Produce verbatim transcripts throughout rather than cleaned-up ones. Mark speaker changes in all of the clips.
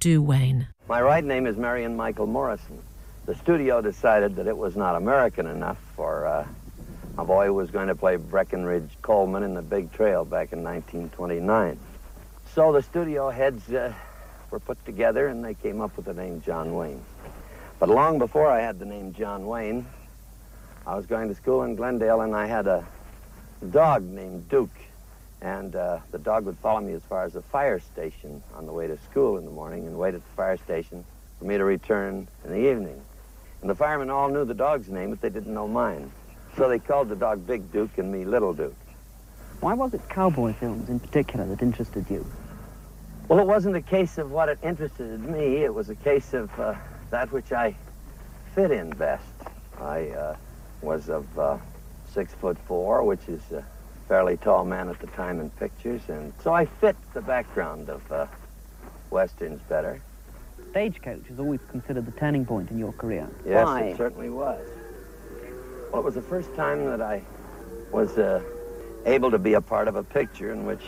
Speaker 1: Do Wayne.
Speaker 2: My right name is Marion Michael Morrison. The studio decided that it was not American enough for uh, a boy who was going to play Breckenridge Coleman in The Big Trail back in nineteen twenty-nine. So the studio heads uh, were put together and they came up with the name John Wayne. But long before I had the name John Wayne, I was going to school in Glendale and I had a dog named Duke. And uh, the dog would follow me as far as the fire station on the way to school in the morning and wait at the fire station for me to return in the evening. And the firemen all knew the dog's name, but they didn't know mine. So they called the dog Big Duke and me Little Duke.
Speaker 3: Why was it cowboy films in particular that interested you?
Speaker 2: Well, it wasn't a case of what it interested me. It was a case of uh, that which I fit in best. I uh, was of uh, six foot four, which is a fairly tall man at the time in pictures, and so I fit the background of uh, Westerns better.
Speaker 3: Stagecoach is always considered the turning point in your career.
Speaker 2: Yes,
Speaker 3: Why?
Speaker 2: It certainly was. Well, it was the first time that I was uh, able to be a part of a picture in which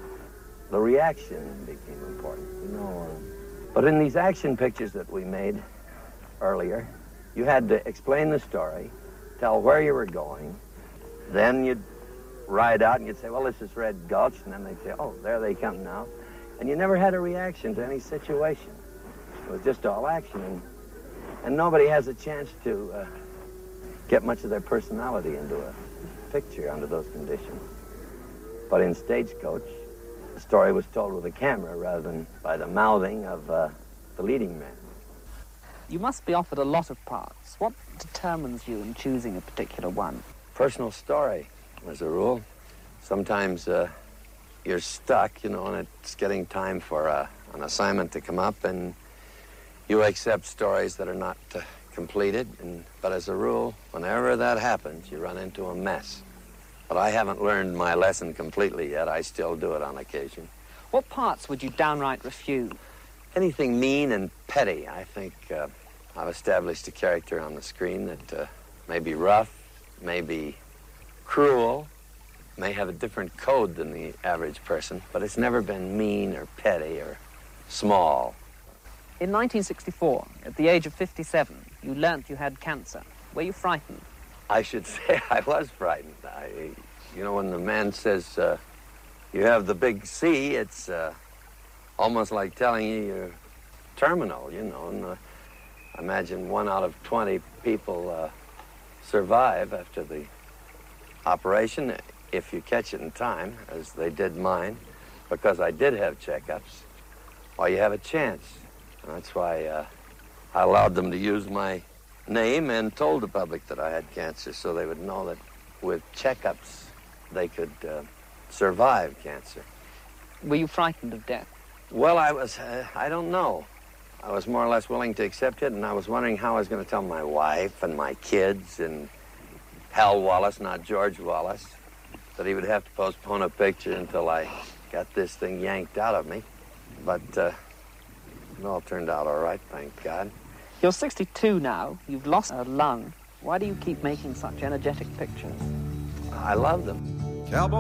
Speaker 2: the reaction became important, you know. Uh, but in these action pictures that we made earlier, you had to explain the story, tell where you were going, then you'd ride out and you'd say, well, this is Red Gulch, and then they'd say, oh, there they come now. And you never had a reaction to any situation. It was just all action, and, and nobody has a chance to uh, get much of their personality into a picture under those conditions. But in Stagecoach, the story was told with a camera rather than by the mouthing of uh, the leading man.
Speaker 3: You must be offered a lot of parts. What determines you in choosing a particular one?
Speaker 2: Personal story, as a rule. Sometimes uh, you're stuck, you know, and it's getting time for uh, an assignment to come up, and you accept stories that are not uh, completed. And, but as a rule, whenever that happens, you run into a mess. But I haven't learned my lesson completely yet. I still do it on occasion.
Speaker 3: What parts would you downright refuse?
Speaker 2: Anything mean and petty. I think uh, I've established a character on the screen that uh, may be rough, may be cruel, may have a different code than the average person, but it's never been mean or petty or small.
Speaker 3: In nineteen sixty-four, at the age of fifty-seven, you learnt you had cancer. Were you frightened?
Speaker 2: I should say I was frightened. I, you know, when the man says, uh, you have the big C, it's uh, almost like telling you you're terminal, you know. And uh, imagine one out of twenty people uh, survive after the operation, if you catch it in time, as they did mine, because I did have checkups. Well, you have a chance. And that's why uh, I allowed them to use my name and told the public that I had cancer so they would know that with checkups they could uh, survive cancer.
Speaker 3: Were you frightened of death?
Speaker 2: Well, I was, uh, I don't know. I was more or less willing to accept it, and I was wondering how I was going to tell my wife and my kids and Hal Wallace, not George Wallace, that he would have to postpone a picture until I got this thing yanked out of me. But uh, it all turned out all right, thank God.
Speaker 3: You're sixty-two now. You've lost a lung. Why do you keep making such energetic pictures?
Speaker 2: I love them.
Speaker 4: Cowboy.